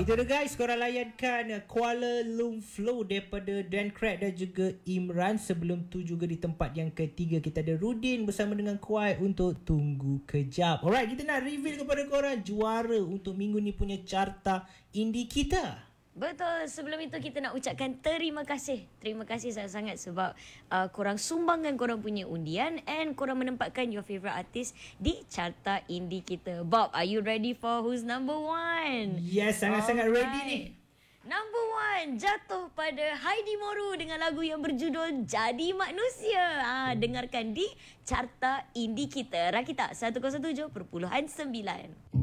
Itu dia guys, korang layankan Kuala Lumpur daripada Dan Craig dan juga Imran. Sebelum tu juga di tempat yang ketiga kita ada Rudin bersama dengan Kuai untuk Tunggu Kejap. Alright, kita nak reveal kepada korang juara untuk minggu ni punya carta indie kita. Betul, sebelum itu kita nak ucapkan terima kasih. Terima kasih sangat-sangat sebab korang sumbangkan korang punya undian and korang menempatkan your favourite artist di carta indie kita. Bob, are you ready for who's number one? Yes, sangat-sangat ready ni. Number one jatuh pada Heidi Moru dengan lagu yang berjudul Jadi Manusia. Dengarkan di carta indie kita. Rakita 107.9.